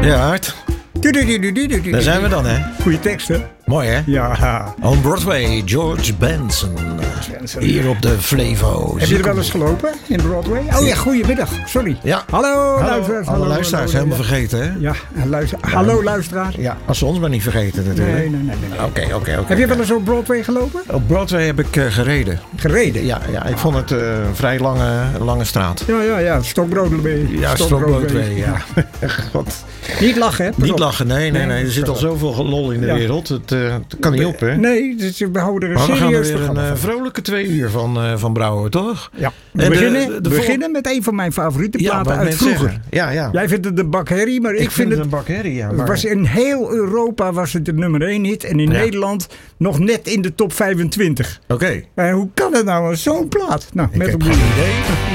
Ja, Art. Daar zijn we dan, hè? Goeie tekst, hè? Mooi, hè? Ja. On Broadway, George Benson. Hier op de Flevo. Heb je er wel eens gelopen in Broadway? Oh ja, goedemiddag. Sorry. Ja. Hallo luisteraars. Alle luisteraars, helemaal vergeten, hè? Ja, hallo luisteraars. Ja, als ze ons maar niet vergeten natuurlijk. Nee. Oké. Heb je wel eens op Broadway gelopen? Op Broadway heb ik gereden. Gereden? Ja, ik vond het een vrij lange straat. Ja. Stokbroadway. Ja, Stokbroadway, ja. God. Niet lachen, hè? Niet lachen, nee. Er zit al zoveel lol in de wereld. Het kan niet op, hè? Nee, dus we houden er maar we gaan er weer van. een vrolijke 2 uur van brouwen, toch? Ja. We beginnen met een van mijn favoriete platen uit vroeger. Ja. Jij vindt het een bak herrie, maar ik vind het een bak herrie, ja. Maar... in heel Europa was het de nummer 1 hit. En in Nederland nog net in de top 25. Oké. Hoe kan het nou, zo'n plaat? Nou, ik met heb een geen idee.